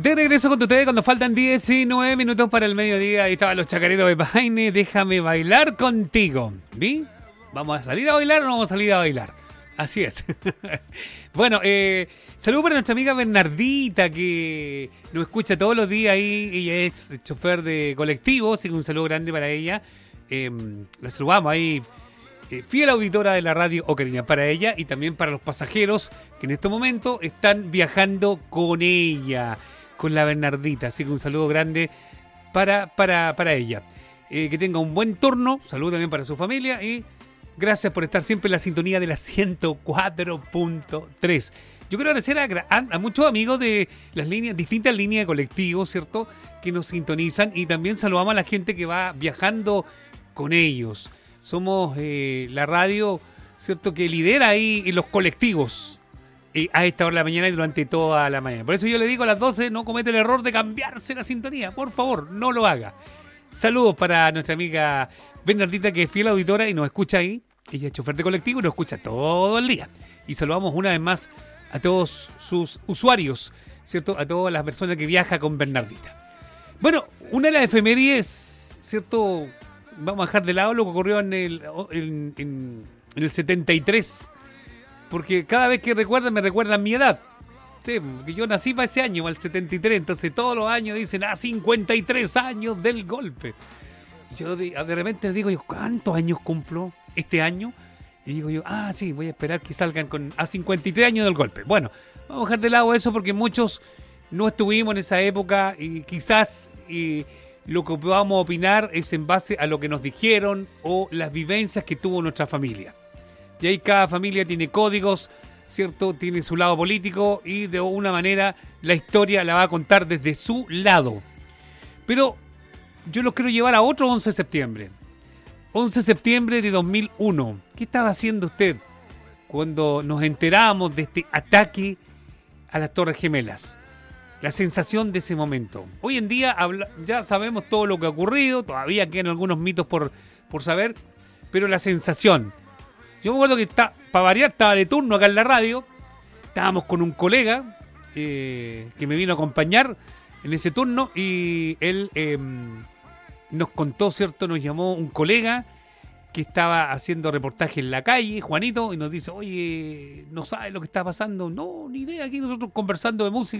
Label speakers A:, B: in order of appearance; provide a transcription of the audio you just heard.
A: De regreso con ustedes cuando faltan 19 minutos para el mediodía. Ahí estaban los chacareros de Paine. Déjame bailar contigo. ¿Vi? ¿Vamos a salir a bailar o no vamos a salir a bailar? Así es. Bueno, saludos para nuestra amiga Bernardita, que nos escucha todos los días ahí. Ella es chofer de colectivo, así que un saludo grande para ella. La saludamos ahí. Fiel auditora de la radio Ocarina, para ella y también para los pasajeros que en este momento están viajando con ella, con la Bernardita. Así que un saludo grande para ella. Que tenga un buen turno. Saludo también para su familia y gracias por estar siempre en la sintonía de la 104.3. Yo quiero agradecer a muchos amigos de las líneas, distintas líneas de colectivos, ¿cierto?, que nos sintonizan, y también saludamos a la gente que va viajando con ellos. Somos la radio, ¿cierto?, que lidera ahí en los colectivos a esta hora de la mañana y durante toda la mañana. Por eso yo le digo a las 12, no comete el error de cambiarse la sintonía. Por favor, no lo haga. Saludos para nuestra amiga Bernardita, que es fiel auditora y nos escucha ahí. Ella es chofer de colectivo y nos escucha todo el día. Y saludamos una vez más a todos sus usuarios, ¿cierto?, a todas las personas que viajan con Bernardita. Bueno, una de las efemérides, ¿cierto?, vamos a dejar de lado lo que ocurrió en el 73, porque cada vez que recuerdan me recuerdan mi edad. Sí, porque yo nací para ese año, para el 73, entonces todos los años dicen, 53 años del golpe. Y yo de repente digo, ¿cuántos años cumplo este año? Y digo yo, sí, voy a esperar que salgan con 53 años del golpe. Bueno, vamos a dejar de lado eso porque muchos no estuvimos en esa época y quizás lo que podamos opinar es en base a lo que nos dijeron o las vivencias que tuvo nuestra familia. Y ahí cada familia tiene códigos, ¿cierto? Tiene su lado político y de alguna manera la historia la va a contar desde su lado. Pero yo los quiero llevar a otro 11 de septiembre. 11 de septiembre de 2001. ¿Qué estaba haciendo usted cuando nos enteramos de este ataque a las Torres Gemelas? La sensación de ese momento. Hoy en día ya sabemos todo lo que ha ocurrido, todavía quedan algunos mitos por saber, pero la sensación. Yo me acuerdo que para variar estaba de turno acá en la radio, estábamos con un colega que me vino a acompañar en ese turno y él nos contó, ¿cierto? Nos llamó un colega que estaba haciendo reportaje en la calle, Juanito, y nos dice, oye, ¿no sabes lo que está pasando? No, ni idea, aquí nosotros conversando de música.